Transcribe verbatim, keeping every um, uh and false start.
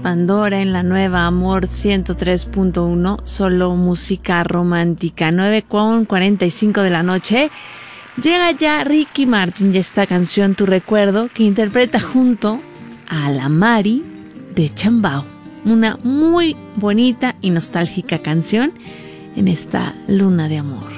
Pandora en la nueva Amor ciento tres punto uno, solo música romántica. Nueve con cuarenta y cinco de la noche. Llega ya Ricky Martin y esta canción Tu Recuerdo, que interpreta junto a la Mari de Chambao. Una muy bonita y nostálgica canción en esta luna de amor.